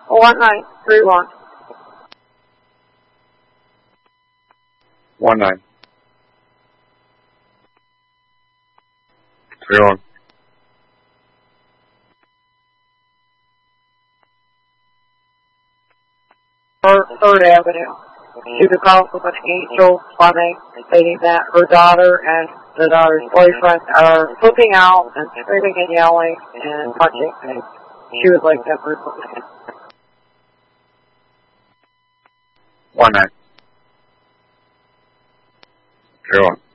1931. 19. 31. Third Avenue. She was called from an Angel Fleming stating that her daughter and the daughter's boyfriend are flipping out and screaming and yelling and punching things. She would like that person. 19. 31.